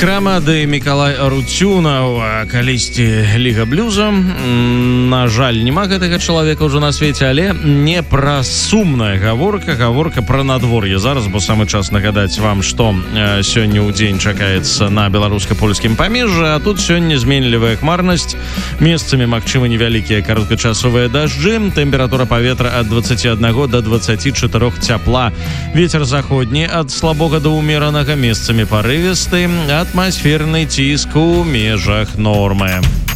Крамады Мікалай Арутюнаў, калісьці ліга блюза. На жаль, няма гэтага чалавека ўжо на свеце, але не пра сумная гаворка пра надвор'е зараз, бо самы час нагадаць вам, што сёння ў дзень чакаецца на беларуска-польскім памежжы, а тут сёння зменлівая хмарнасць, месцамі магчымы невялікія кароткачасовыя дажджы, тэмпература паветра ад 21 до 24 цяпла, вецер заходні ад слабога да ўмеранага, месцамі парывісты, атмасферны ціск у межах нормы.